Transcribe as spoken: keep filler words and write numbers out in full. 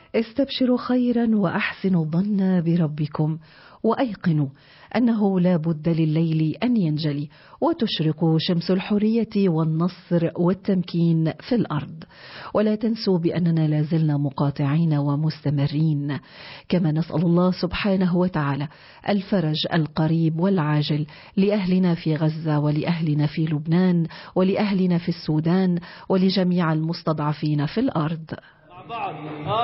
استبشروا خيرا وأحسنوا الظن بربكم، وأيقنوا أنه لا بد لليل أن ينجلي وتشرق شمس الحرية والنصر والتمكين في الأرض. ولا تنسوا بأننا لازلنا مقاطعين ومستمرين، كما نسأل الله سبحانه وتعالى الفرج القريب والعاجل لأهلنا في غزة ولأهلنا في لبنان ولأهلنا في السودان ولجميع المستضعفين في الأرض.